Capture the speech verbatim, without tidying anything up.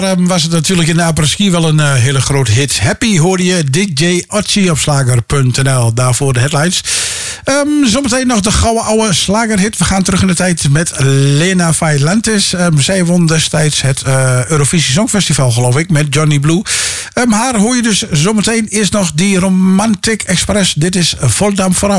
Um, was het natuurlijk in de apres-ski wel een uh, hele grote hit. Happy hoorde je D J Otzi op slager punt n l. Daarvoor de headlines. Um, zometeen nog de gouden oude slagerhit. We gaan terug in de tijd met Lena Vailantis. Um, zij won destijds het uh, Eurovisie Songfestival, geloof ik, met Johnny Blue. Um, haar hoor je dus zometeen. Eerst nog die Romantic Express. Dit is Voldam Vrouw.